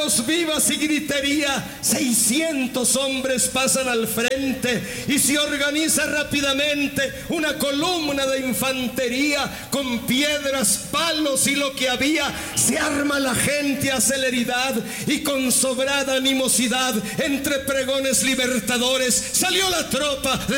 manos vivas y gritería. 600 hombres pasan al frente y se organiza rápidamente una columna de infantería con piedras, palos y lo que había. Se arma la gente a celeridad y con sobrada animosidad, entre pregones libertadores, salió la tropa de